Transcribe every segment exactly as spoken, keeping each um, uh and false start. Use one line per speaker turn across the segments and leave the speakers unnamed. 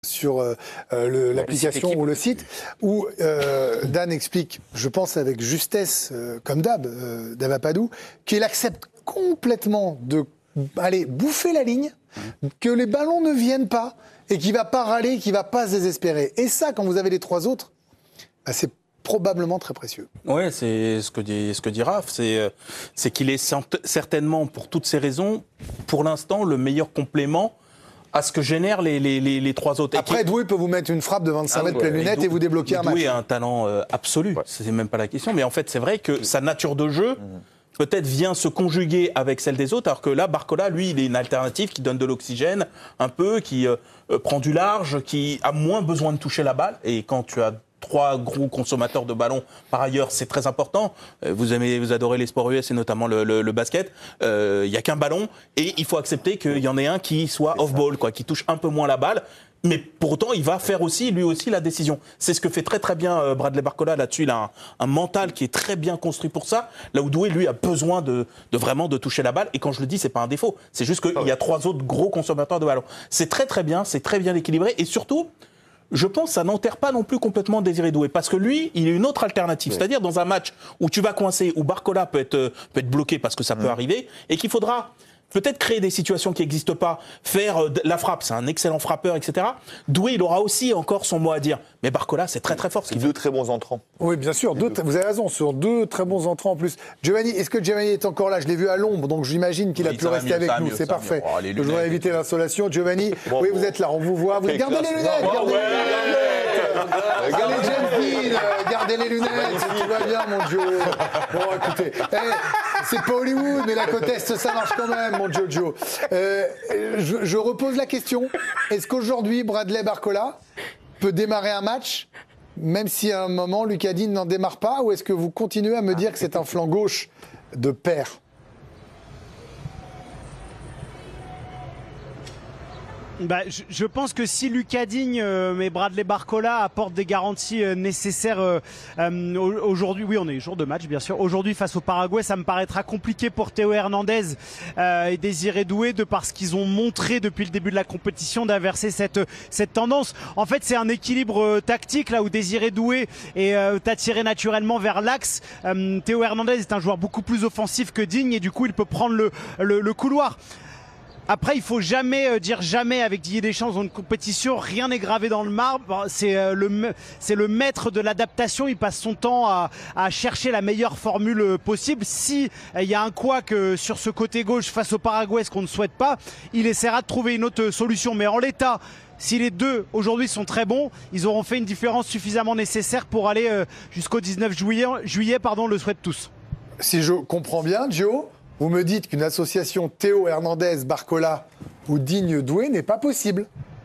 sur euh, le, l'application ou le site, où euh, Dan explique, je pense avec justesse, euh, comme d'hab, euh, Davapadou, qu'il accepte complètement de aller bouffer la ligne, que les ballons ne viennent pas, et qu'il ne va pas râler, qu'il ne va pas se désespérer. Et ça, quand vous avez les trois autres, bah, c'est probablement très précieux.
Oui, c'est ce que dit, ce que dit Raph, c'est, c'est qu'il est certainement, pour toutes ces raisons, pour l'instant, le meilleur complément à ce que génèrent les, les, les, les trois autres.
Après, Doué peut vous mettre une frappe de vingt-cinq ah, mètres ouais, pleine lunette et, et vous débloquer un match.
Doué a un talent euh, absolu, ouais. C'est même pas la question. Mais en fait, c'est vrai que sa nature de jeu, mmh. peut-être vient se conjuguer avec celle des autres, alors que là, Barcola, lui, il est une alternative qui donne de l'oxygène un peu, qui euh, prend du large, qui a moins besoin de toucher la balle. Et quand tu as trois gros consommateurs de ballons, par ailleurs, c'est très important. Vous aimez, vous adorez les sports U S et notamment le, le, le basket. Il euh, n'y a qu'un ballon et il faut accepter qu'il y en ait un qui soit off-ball, quoi, qui touche un peu moins la balle. Mais pour autant, il va faire aussi, lui aussi, la décision. C'est ce que fait très très bien euh, Bradley Barcola. Là-dessus, il a un, un mental qui est très bien construit pour ça. Là où Doué, lui, a besoin de, de vraiment de toucher la balle. Et quand je le dis, c'est pas un défaut. C'est juste qu'il ah ouais. y a trois autres gros consommateurs de ballons. C'est très très bien, c'est très bien équilibré. Et surtout, je pense que ça n'enterre pas non plus complètement Désiré Doué. Parce que lui, il est une autre alternative. Oui. C'est-à-dire dans un match où tu vas coincer, où Barcola peut être, peut être bloqué parce que ça peut mmh. arriver, et qu'il faudra peut-être créer des situations qui n'existent pas, faire la frappe, c'est un excellent frappeur, et cetera. Doué, il aura aussi encore son mot à dire. Mais Barcola, c'est très très fort.
C'est deux très bons entrants.
Oui, bien sûr. Deux, vous avez raison, sur deux très bons entrants en plus. Giovanni, est-ce que Giovanni est encore là? Je l'ai vu à l'ombre, donc j'imagine qu'il oui, a pu rester mieux, avec nous. Mieux, c'est parfait. Oh, je voudrais éviter l'insolation. Giovanni, bon, oui, bon. vous êtes là, on vous voit. Vous gardez les lunettes,
bon,
gardez
ouais,
les lunettes. Regardez James Dean, gardez les lunettes, tout va bien, mon Joe. Bon, écoutez, hey, c'est pas Hollywood, mais la côte Est, ça marche quand même, mon Jojo. Euh, je, je repose la question. Est-ce qu'aujourd'hui, Bradley Barcola peut démarrer un match, même si à un moment, Lucas Digne n'en démarre pas, ou est-ce que vous continuez à me dire que c'est un flanc gauche de pair ?
Bah, je, je pense que si Lucas Digne euh, et Bradley Barcola apportent des garanties euh, nécessaires euh, euh, aujourd'hui, oui on est jour de match bien sûr, aujourd'hui face au Paraguay, ça me paraîtra compliqué pour Théo Hernandez euh, et Désiré Doué de par ce qu'ils ont montré depuis le début de la compétition d'inverser cette, cette tendance. En fait c'est un équilibre euh, tactique là où Désiré Doué est euh, attiré naturellement vers l'axe. Euh, Théo Hernandez est un joueur beaucoup plus offensif que Digne et du coup il peut prendre le, le, le couloir. Après, il faut jamais euh, dire jamais avec Didier Deschamps dans une compétition. Rien n'est gravé dans le marbre. C'est euh, le, c'est le maître de l'adaptation. Il passe son temps à, à chercher la meilleure formule possible. Si il euh, y a un couac euh, sur ce côté gauche face au Paraguay, ce qu'on ne souhaite pas, il essaiera de trouver une autre solution. Mais en l'état, si les deux aujourd'hui sont très bons, ils auront fait une différence suffisamment nécessaire pour aller euh, jusqu'au dix-neuf juillet. Juillet, pardon, on le souhaite tous.
Si je comprends bien, Gio, vous me dites qu'une association Théo Hernandez, Barcola ou Digne Doué n'est pas possible.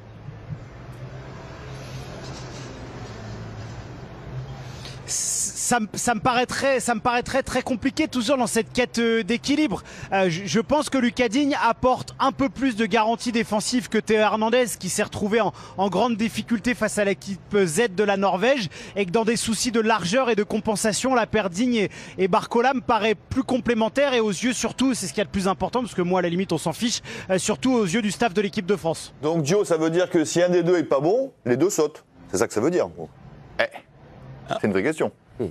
Ça, ça, me paraîtrait, ça me paraîtrait très compliqué toujours dans cette quête d'équilibre. Euh, je, je pense que Lucas Digne apporte un peu plus de garanties défensives que Théo Hernandez qui s'est retrouvé en, en grande difficulté face à l'équipe Z de la Norvège et que dans des soucis de largeur et de compensation, la paire Digne et, et Barcola me paraît plus complémentaire et aux yeux surtout, c'est ce qu'il y a de plus important parce que moi à la limite on s'en fiche, euh, surtout aux yeux du staff de l'équipe de France.
Donc Gio, ça veut dire que si un des deux est pas bon, les deux sautent. C'est ça que ça veut dire. Eh, c'est une vraie question. Hmm.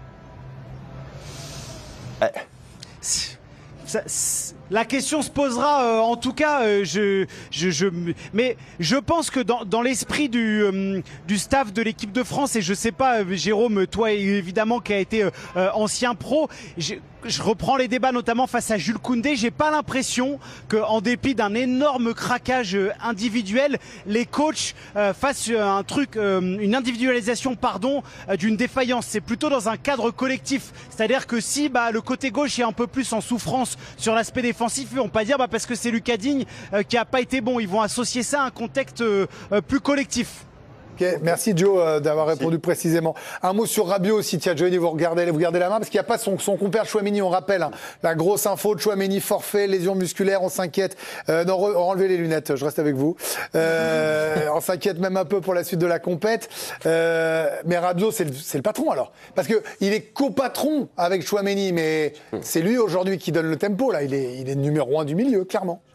Eh. Ça, la question se posera, euh, en tout cas, euh, je, je, je, mais je pense que dans, dans l'esprit du, euh, du staff de l'équipe de France, et je sais pas, euh, Jérôme, toi évidemment qui a été euh, ancien pro, je, je reprends les débats notamment face à Jules Koundé, j'ai pas l'impression qu'en dépit d'un énorme craquage individuel, les coachs euh, fassent un truc, euh, une individualisation, pardon, euh, d'une défaillance. C'est plutôt dans un cadre collectif, c'est-à-dire que si bah, le côté gauche est un peu plus en souffrance sur l'aspect défensif, ils vont pas dire bah, parce que c'est Lucas Digne euh, qui a pas été bon. Ils vont associer ça à un contexte euh, plus collectif.
Okay, merci Joe euh, d'avoir répondu précisément. Un mot sur Rabiot aussi, tiens Johnny, vous regardez, vous regardez la main parce qu'il n'y a pas son, son compère Chouameni, on rappelle, hein, la grosse info de Chouameni, forfait, lésion musculaire, on s'inquiète. Euh, non, re, enlevez les lunettes, je reste avec vous. Euh, on s'inquiète même un peu pour la suite de la compète. Euh, mais Rabiot, c'est le, c'est le patron alors, parce que il est copatron avec Chouameni, mais c'est lui aujourd'hui qui donne le tempo là. Il est, il est numéro un du milieu, clairement.